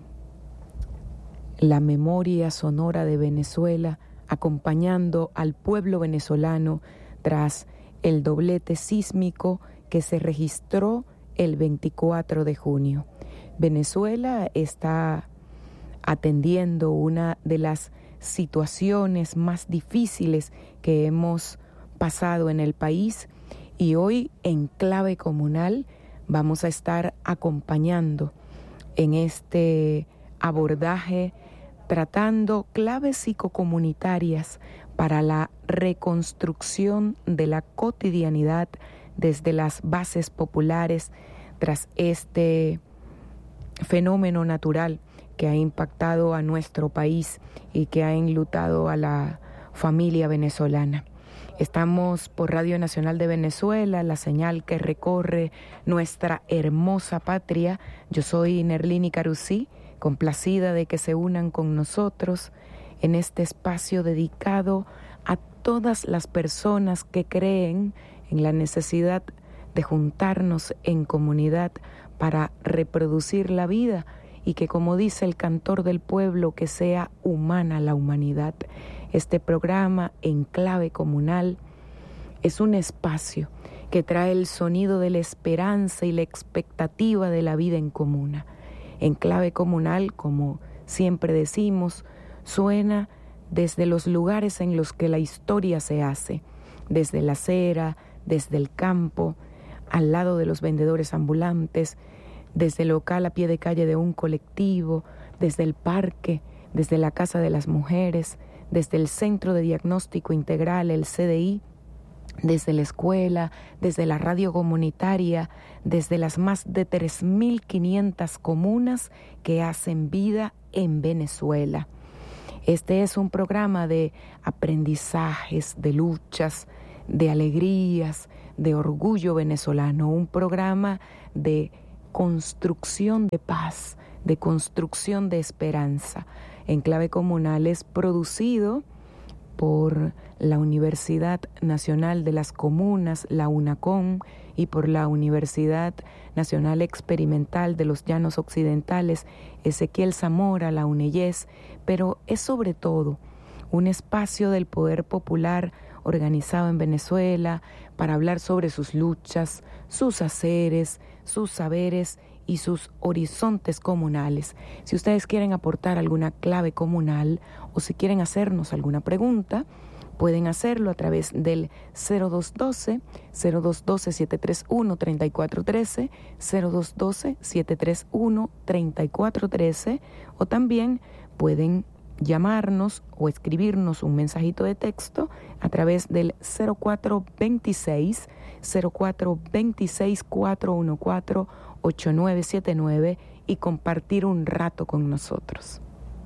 la memoria sonora de Venezuela, acompañando al pueblo venezolano tras el doblete sísmico que se registró el veinticuatro de junio. Venezuela está atendiendo una de las situaciones más difíciles que hemos pasado en el país, y hoy en Clave Comunal vamos a estar acompañando en este abordaje, tratando claves psicocomunitarias para la reconstrucción de la cotidianidad desde las bases populares tras este fenómeno natural que ha impactado a nuestro país y que ha enlutado a la familia venezolana. Estamos por Radio Nacional de Venezuela, la señal que recorre nuestra hermosa patria. Yo soy Nerlini Carusí, complacida de que se unan con nosotros en este espacio dedicado a todas las personas que creen en la necesidad de juntarnos en comunidad para reproducir la vida y que, como dice el cantor del pueblo, que sea humana la humanidad. Este programa en Clave Comunal es un espacio que trae el sonido de la esperanza y la expectativa de la vida en comuna. En Clave Comunal, como siempre decimos, suena desde los lugares en los que la historia se hace, desde la acera, desde el campo, al lado de los vendedores ambulantes, desde el local a pie de calle de un colectivo, desde el parque, desde la Casa de las Mujeres, desde el Centro de Diagnóstico Integral, el C D I, desde la escuela, desde la radio comunitaria, desde las más de tres mil quinientas comunas que hacen vida en Venezuela. Este es un programa de aprendizajes, de luchas, de alegrías, de orgullo venezolano, un programa de construcción de paz, de construcción de esperanza. Enclave Comunal es producido por la Universidad Nacional de las Comunas, la UNACOM, y por la Universidad Nacional Experimental de los Llanos Occidentales, Ezequiel Zamora, la UNEYES, pero es sobre todo un espacio del poder popular organizado en Venezuela para hablar sobre sus luchas, sus haceres, sus saberes y sus horizontes comunales. Si ustedes quieren aportar alguna clave comunal o si quieren hacernos alguna pregunta, pueden hacerlo a través del cero dos uno dos, cero dos uno dos, siete tres uno, tres cuatro uno tres, cero dos uno dos, siete tres uno, tres cuatro uno tres, o también pueden llamarnos o escribirnos un mensajito de texto a través del cero cuatro dos seis, cero cuatro dos seis, cuatro uno cuatro, ocho nueve siete nueve y compartir un rato con nosotros.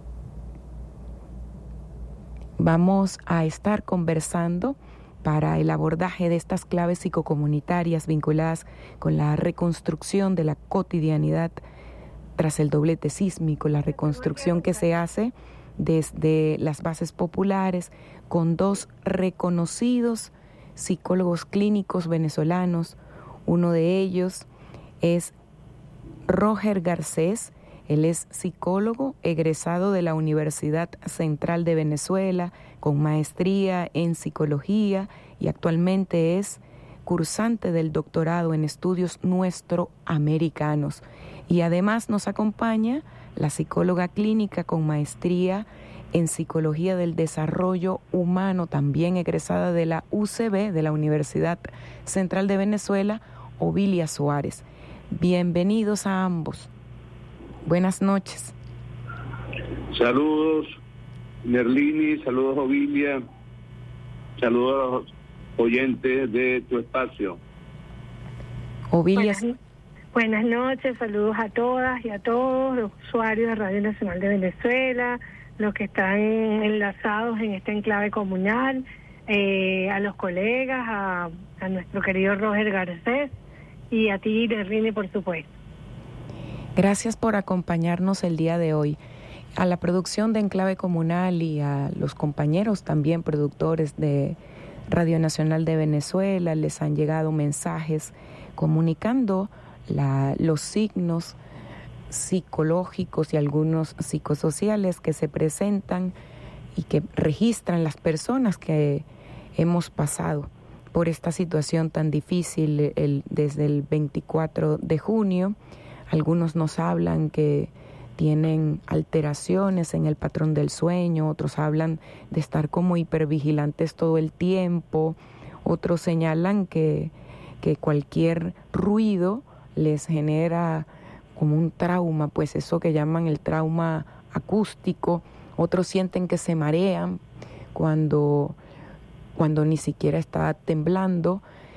Vamos a estar conversando para el abordaje de estas claves psicocomunitarias vinculadas con la reconstrucción de la cotidianidad tras el doblete sísmico, la reconstrucción que se hace desde las bases populares con dos reconocidos psicólogos clínicos venezolanos. Uno de ellos es Roger Garcés. Él es psicólogo egresado de la Universidad Central de Venezuela con maestría en psicología y actualmente es cursante del doctorado en estudios nuestroamericanos. Y además nos acompaña la psicóloga clínica con maestría en psicología del desarrollo humano, también egresada de la U C B, de la Universidad Central de Venezuela, Ovilia Suárez. Bienvenidos a ambos. Buenas noches. Saludos, Merlini, saludos, Ovilia, saludos a los oyentes de tu espacio. Ovilia. Buenas, buenas noches, saludos a todas y a todos los usuarios de Radio Nacional de Venezuela, los que están enlazados en este enclave comunal, eh, a los colegas, a, a nuestro querido Roger Garcés y a ti, Merlini, por supuesto. Gracias por acompañarnos el día de hoy. A la producción de Enclave Comunal y a los compañeros también productores de Radio Nacional de Venezuela les han llegado mensajes comunicando la, los signos psicológicos y algunos psicosociales que se presentan y que registran las personas que hemos pasado por esta situación tan difícil el, desde el veinticuatro de junio. Algunos nos hablan que tienen alteraciones en el patrón del sueño, otros hablan de estar como hipervigilantes todo el tiempo, otros señalan que, que cualquier ruido les genera como un trauma, pues eso que llaman el trauma acústico. Otros sienten que se marean cuando, cuando ni siquiera está temblando,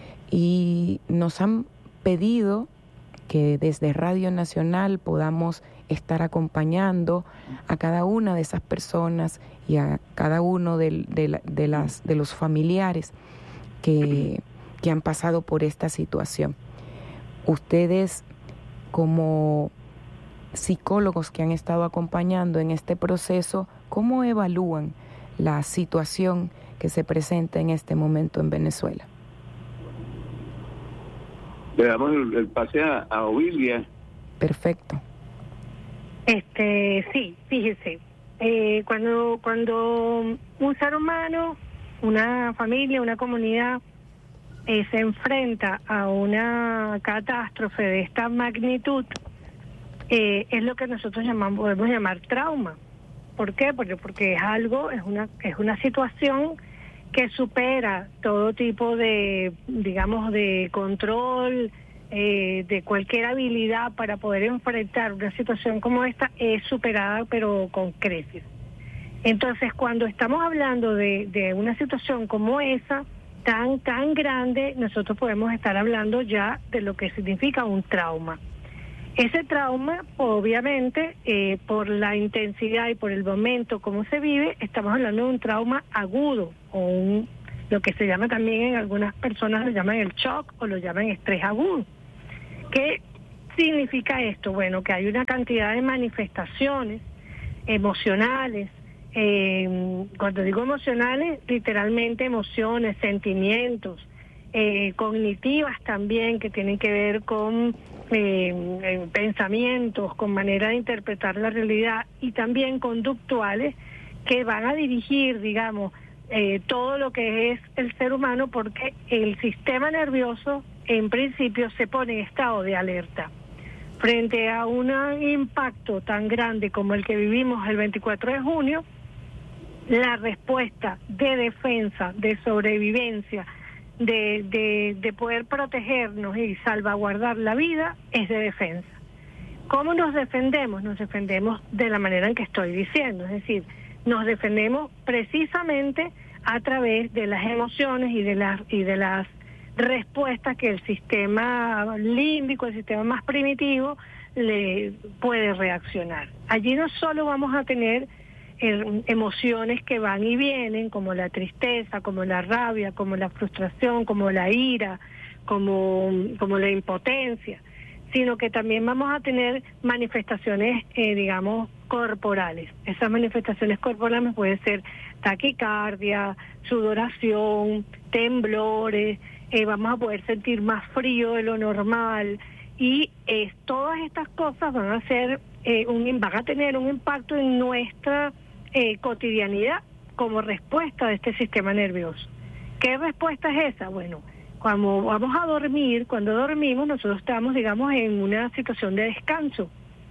y nos han pedido que desde Radio Nacional podamos estar acompañando a cada una de esas personas y a cada uno de, de, de, las, de los familiares que, que han pasado por esta situación. Ustedes, como psicólogos que han estado acompañando en este proceso, ¿cómo evalúan la situación que se presenta en este momento en Venezuela? Le damos el, el pase a, a Ovilia. Perfecto. Este, sí, fíjese, eh, cuando cuando un ser humano, una familia, una comunidad eh, se enfrenta a una catástrofe de esta magnitud, eh, es lo que nosotros llamamos, podemos llamar trauma. ¿Por qué? Porque porque es algo, es una es una situación que supera todo tipo de, digamos, de control, eh, de cualquier habilidad para poder enfrentar una situación como esta es superada, pero con creces. Entonces, cuando estamos hablando de, de una situación como esa, tan, tan grande, nosotros podemos estar hablando ya de lo que significa un trauma. Ese trauma, obviamente, eh, por la intensidad y por el momento como se vive, estamos hablando de un trauma agudo, o un, lo que se llama también en algunas personas lo llaman el shock o lo llaman estrés agudo. ¿Qué significa esto? Bueno, que hay una cantidad de manifestaciones emocionales. Eh, cuando digo emocionales, literalmente emociones, sentimientos, eh, cognitivas también, que tienen que ver con eh, eh, pensamientos, con manera de interpretar la realidad, y también conductuales que van a dirigir, digamos, eh, todo lo que es el ser humano, porque el sistema nervioso en principio se pone en estado de alerta. Frente a un impacto tan grande como el que vivimos el veinticuatro de junio, la respuesta de defensa, de sobrevivencia, de, de, de poder protegernos y salvaguardar la vida es de defensa. ¿Cómo nos defendemos? Nos defendemos de la manera en que estoy diciendo, es decir, nos defendemos precisamente a través de las emociones y de las y de las respuestas que el sistema límbico, el sistema más primitivo, le puede reaccionar. Allí no solo vamos a tener emociones que van y vienen, como la tristeza, como la rabia, como la frustración, como la ira, como, como la impotencia, sino que también vamos a tener manifestaciones, eh, digamos, corporales. Esas manifestaciones corporales pueden ser taquicardia, sudoración, temblores, eh, vamos a poder sentir más frío de lo normal, y eh, todas estas cosas van a ser eh, un, van a tener un impacto en nuestra eh, cotidianidad como respuesta de este sistema nervioso. ¿Qué respuesta es esa? Bueno, cuando vamos a dormir, cuando dormimos, nosotros estamos, digamos, en una situación de descanso.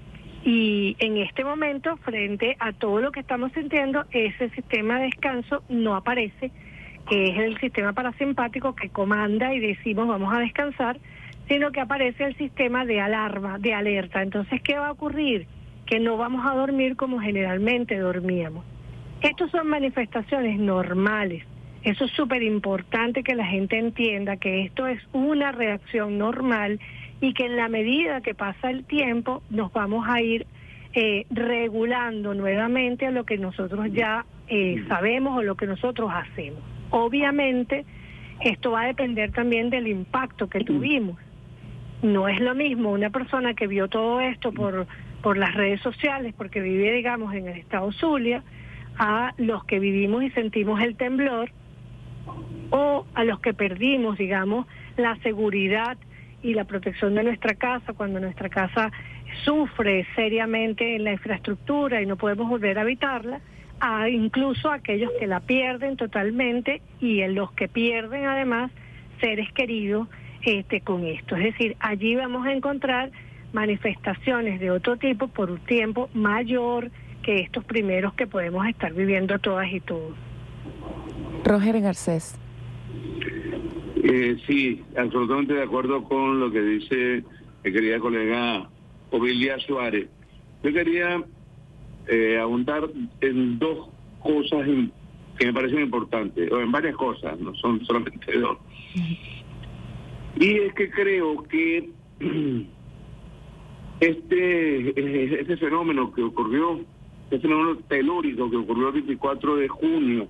Y en este momento, frente a todo lo que estamos sintiendo, ese sistema de descanso no aparece, que es el sistema parasimpático que comanda y decimos vamos a descansar, sino que aparece el sistema de alarma, de alerta. Entonces, ¿qué va a ocurrir? Que no vamos a dormir como generalmente dormíamos. Estas son manifestaciones normales. Eso es súper importante que la gente entienda que esto es una reacción normal y que en la medida que pasa el tiempo nos vamos a ir eh, regulando nuevamente a lo que nosotros ya eh, sabemos o lo que nosotros hacemos. Obviamente, esto va a depender también del impacto que tuvimos. No es lo mismo una persona que vio todo esto por, por las redes sociales, porque vive, digamos, en el estado Zulia, a los que vivimos y sentimos el temblor, o a los que perdimos, digamos, la seguridad y la protección de nuestra casa cuando nuestra casa sufre seriamente en la infraestructura y no podemos volver a habitarla, a incluso aquellos que la pierden totalmente y en los que pierden además seres queridos este, con esto. Es decir, allí vamos a encontrar manifestaciones de otro tipo por un tiempo mayor que estos primeros que podemos estar viviendo todas y todos. Roger Garcés. Eh, sí, absolutamente de acuerdo con lo que dice mi querida colega Ovilia Suárez. Yo quería eh, abundar en dos cosas que me parecen importantes, o en varias cosas, no son solamente dos. Y es que creo que este, este fenómeno que ocurrió, este fenómeno telúrico que ocurrió el veinticuatro de junio,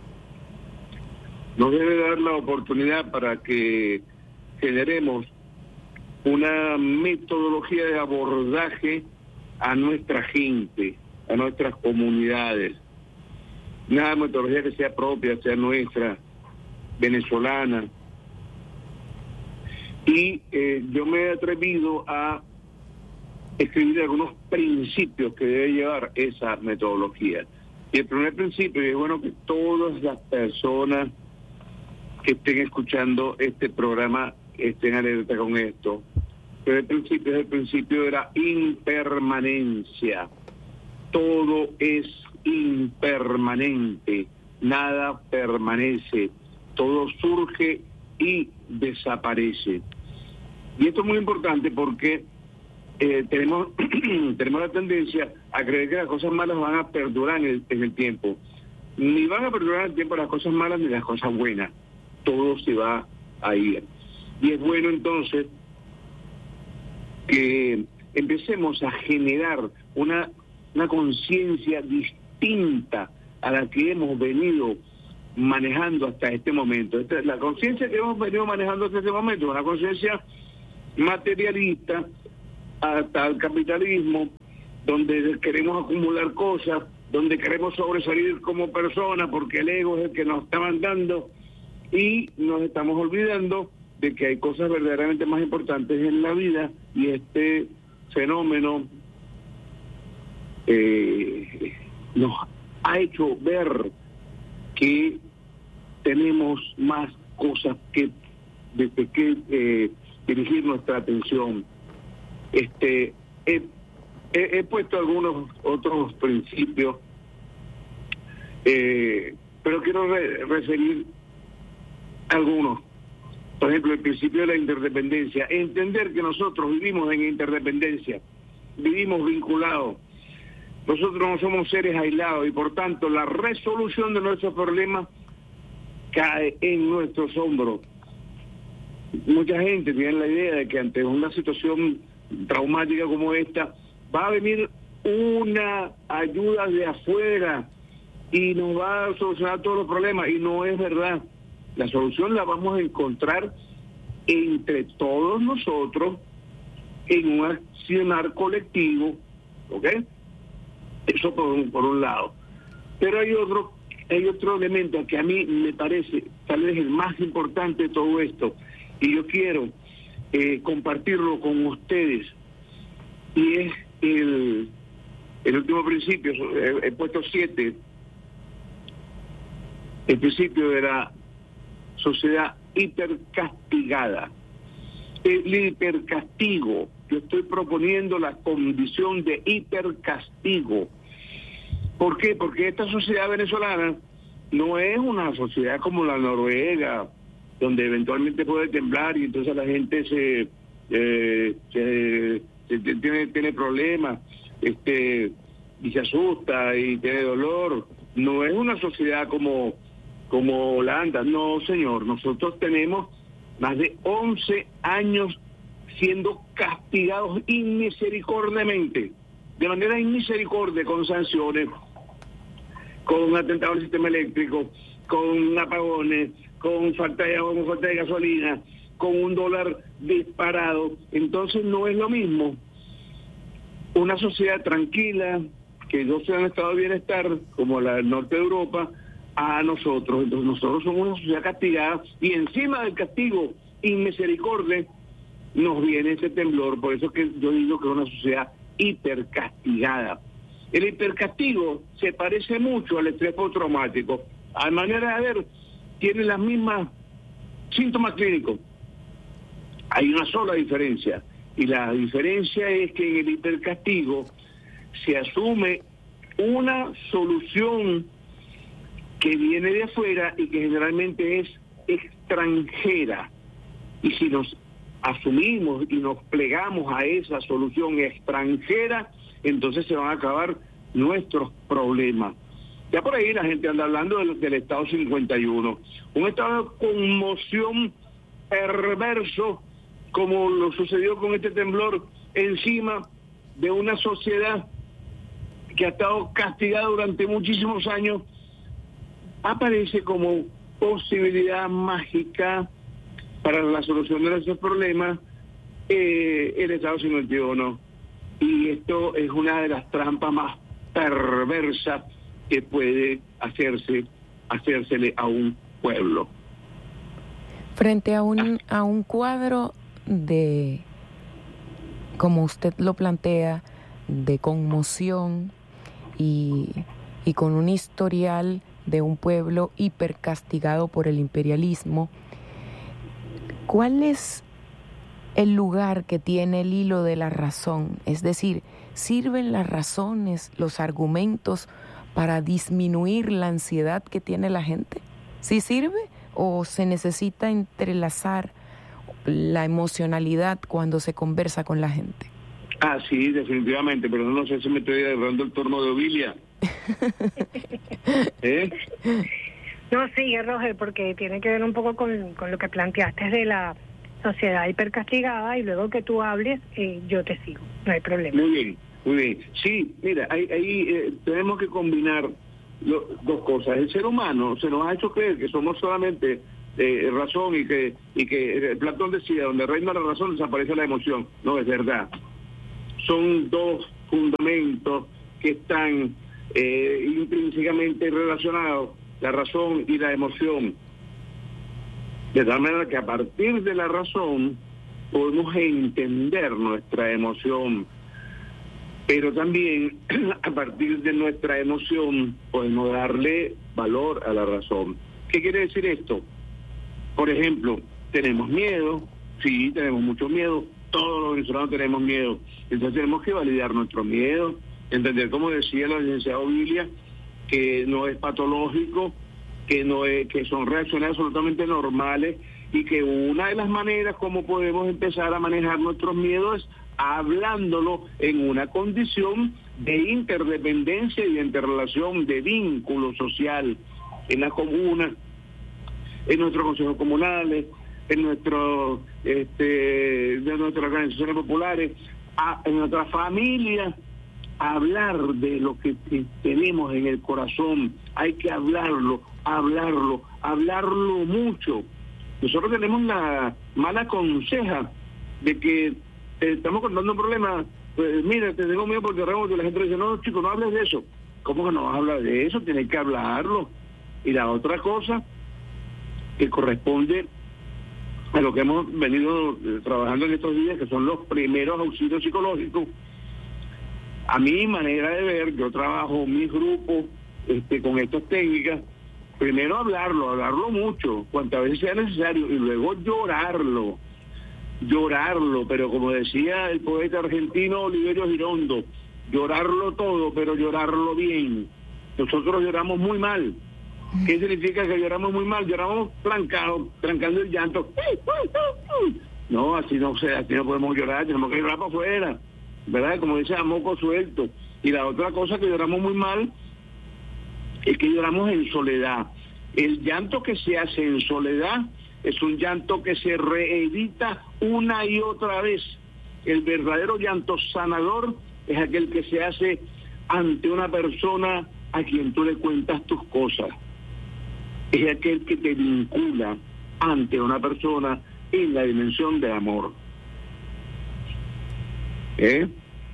nos debe dar la oportunidad para que generemos una metodología de abordaje a nuestra gente, a nuestras comunidades. Una metodología que sea propia, sea nuestra, venezolana. Y eh, yo me he atrevido a escribir algunos principios que debe llevar esa metodología. Y el primer principio es, bueno, que todas las personas que estén escuchando este programa estén alerta con esto. Pero el principio es el principio de la impermanencia. Todo es impermanente, nada permanece, todo surge y desaparece. Y esto es muy importante porque eh, tenemos, tenemos la tendencia a creer que las cosas malas van a perdurar en el, en el tiempo. Ni van a perdurar en el tiempo las cosas malas ni las cosas buenas. Todo se va a ir. Y es bueno entonces que empecemos a generar una, una conciencia distinta a la que hemos venido manejando hasta este momento. Esta, la conciencia que hemos venido manejando hasta este momento es una conciencia materialista, hasta el capitalismo, donde queremos acumular cosas, donde queremos sobresalir como personas porque el ego es el que nos está mandando, y nos estamos olvidando de que hay cosas verdaderamente más importantes en la vida, y este fenómeno eh, nos ha hecho ver que tenemos más cosas que desde que eh, dirigir nuestra atención. Este he, he, he puesto algunos otros principios, eh, pero quiero re, referir algunos. Por ejemplo, el principio de la interdependencia. Entender que nosotros vivimos en interdependencia, vivimos vinculados. Nosotros no somos seres aislados y por tanto la resolución de nuestros problemas cae en nuestros hombros. Mucha gente tiene la idea de que ante una situación traumática como esta va a venir una ayuda de afuera y nos va a solucionar todos los problemas, y no es verdad. La solución la vamos a encontrar entre todos nosotros en un accionar colectivo, ¿ok? Eso por un, por un lado. Pero hay otro, hay otro elemento que a mí me parece tal vez el más importante de todo esto, y yo quiero eh, compartirlo con ustedes, y es el, el último principio. He, he puesto siete, el principio de la sociedad hipercastigada. El hipercastigo, yo estoy proponiendo la condición de hipercastigo. ¿Por qué? Porque esta sociedad venezolana no es una sociedad como la Noruega, donde eventualmente puede temblar y entonces la gente se, eh, se, se tiene, tiene problemas, este, y se asusta y tiene dolor. No es una sociedad como como Holanda, no señor. Nosotros tenemos más de once años siendo castigados inmisericordiamente, de manera inmisericordia, con sanciones, con atentados al sistema eléctrico, con apagones, con falta de agua, con falta de gasolina, con un dólar disparado. Entonces no es lo mismo una sociedad tranquila, que no sea un estado de bienestar como la del norte de Europa, a nosotros. Entonces nosotros somos una sociedad castigada, y encima del castigo inmisericordia nos viene ese temblor. Por eso es que yo digo que es una sociedad hipercastigada. El hipercastigo se parece mucho al estrés postraumático. A manera de ver, tiene las mismas síntomas clínicos. Hay una sola diferencia, y la diferencia es que en el hipercastigo se asume una solución que viene de afuera y que generalmente es extranjera. Y si nos asumimos y nos plegamos a esa solución extranjera, entonces se van a acabar nuestros problemas. Ya por ahí la gente anda hablando del, del estado cincuenta y uno, un estado de conmoción perverso, como lo sucedió con este temblor, encima de una sociedad que ha estado castigada durante muchísimos años. Aparece como posibilidad mágica para la solución de nuestros problemas eh, el estado cincuenta y uno. Y esto es una de las trampas más perversas que puede hacerse hacérsele a un pueblo. Frente a un, a un cuadro de, como usted lo plantea, de conmoción y, y con un historial de un pueblo hipercastigado por el imperialismo, ¿cuál es el lugar que tiene el hilo de la razón? Es decir, ¿sirven las razones, los argumentos para disminuir la ansiedad que tiene la gente? ¿Sí sirve o se necesita entrelazar la emocionalidad cuando se conversa con la gente. Ah, sí, definitivamente, pero no sé si me estoy agarrando el turno de Ovilia. ¿Eh? No, sigue, Roger, porque tiene que ver un poco con, con lo que planteaste de la sociedad hipercastigada, y luego que tú hables, eh, yo te sigo, no hay problema. Muy bien, muy bien. Sí, mira, ahí, ahí eh, tenemos que combinar lo, dos cosas. El ser humano se nos ha hecho creer que somos solamente eh, razón y que, y que eh, Platón decía, donde reina la razón desaparece la emoción. No, es verdad. Son dos fundamentos que están eh, intrínsecamente relacionados, la razón y la emoción. De tal manera que a partir de la razón podemos entender nuestra emoción, pero también a partir de nuestra emoción podemos darle valor a la razón. ¿Qué quiere decir esto? Por ejemplo, tenemos miedo, sí, tenemos mucho miedo, todos los venezolanos tenemos miedo, entonces tenemos que validar nuestro miedo, entender, como decía la licenciada Ovilia, que no es patológico, que no es, que son reacciones absolutamente normales, y que una de las maneras como podemos empezar a manejar nuestros miedos es hablándolo en una condición de interdependencia y de interrelación, de vínculo social en la comuna, en nuestros consejos comunales, en nuestro, este, de nuestras organizaciones populares, a, en nuestra familia. Hablar de lo que tenemos en el corazón, hay que hablarlo, hablarlo, hablarlo mucho. Nosotros tenemos la mala conseja de que eh, estamos contando un problema, pues mira, te tengo miedo porque y la gente dice, no, chico, no hables de eso. ¿Cómo que no vas a hablar de eso? Tienes que hablarlo. Y la otra cosa que corresponde a lo que hemos venido eh, trabajando en estos días, que son los primeros auxilios psicológicos. A mi manera de ver, yo trabajo mis grupos este, con estas técnicas, primero hablarlo, hablarlo mucho, cuantas veces sea necesario, y luego llorarlo, llorarlo, pero como decía el poeta argentino Oliverio Girondo, llorarlo todo, pero llorarlo bien. Nosotros lloramos muy mal. ¿Qué significa que lloramos muy mal? Lloramos trancados, trancando el llanto. No, así no, o sea, así no podemos llorar, tenemos que llorar para afuera, ¿verdad? Como dice, a moco suelto. Y la otra cosa que lloramos muy mal es que lloramos en soledad. El llanto que se hace en soledad es un llanto que se reedita una y otra vez. El verdadero llanto sanador es aquel que se hace ante una persona a quien tú le cuentas tus cosas. Es aquel que te vincula ante una persona en la dimensión de amor. ¿Eh?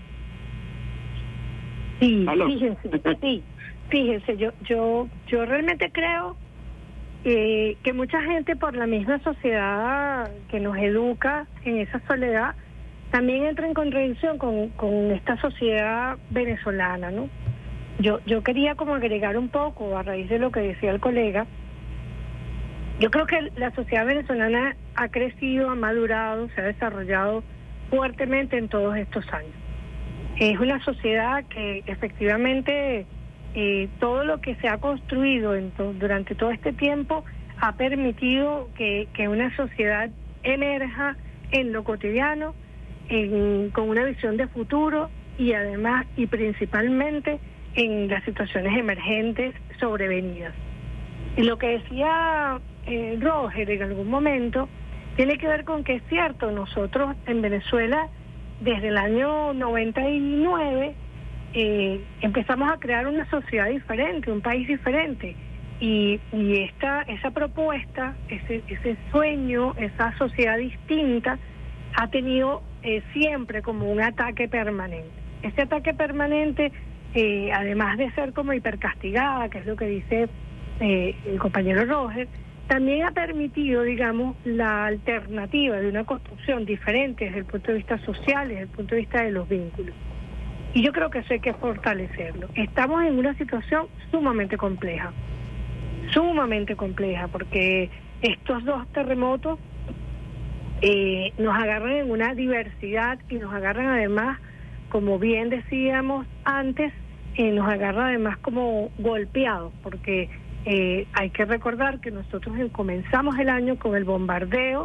Sí, fíjense, sí, fíjense, yo, yo, yo realmente creo eh, que mucha gente, por la misma sociedad que nos educa en esa soledad, también entra en contradicción con, con esta sociedad venezolana, ¿no? Yo, yo quería como agregar un poco a raíz de lo que decía el colega. Yo creo que la sociedad venezolana ha crecido, ha madurado, se ha desarrollado fuertemente en todos estos años. Es una sociedad que efectivamente eh, todo lo que se ha construido en to- durante todo este tiempo ha permitido que, que una sociedad emerja en lo cotidiano, en, con una visión de futuro y además y principalmente en las situaciones emergentes sobrevenidas. Y lo que decía eh, Roger en algún momento tiene que ver con que es cierto, nosotros en Venezuela desde el año noventa y nueve eh, empezamos a crear una sociedad diferente, un país diferente, y, y esta esa propuesta, ese, ese sueño, esa sociedad distinta ha tenido eh, siempre como un ataque permanente. Este ataque permanente, eh, además de ser como hipercastigada, que es lo que dice eh, el compañero Roger, también ha permitido, digamos, la alternativa de una construcción diferente desde el punto de vista social, desde el punto de vista de los vínculos. Y yo creo que eso hay que fortalecerlo. Estamos en una situación sumamente compleja, sumamente compleja, porque estos dos terremotos eh, nos agarran en una diversidad y nos agarran además, como bien decíamos antes, eh, nos agarran además como golpeados, porque... Eh, hay que recordar que nosotros comenzamos el año con el bombardeo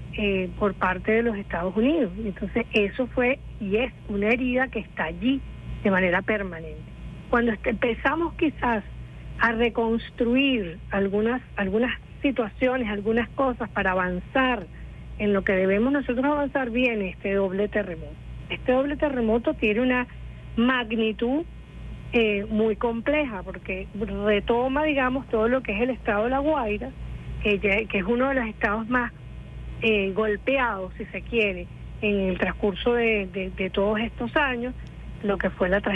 eh, por parte de los Estados Unidos. Entonces eso fue y es una herida que está allí de manera permanente. Cuando empezamos quizás a reconstruir algunas, algunas situaciones, algunas cosas para avanzar en lo que debemos nosotros avanzar, viene este doble terremoto. Este doble terremoto tiene una magnitud eh, muy compleja porque retoma, digamos, todo lo que es el estado de La Guaira, que, ya, que es uno de los estados más eh, golpeados, si se quiere, en el transcurso de, de, de todos estos años, lo que fue la tragedia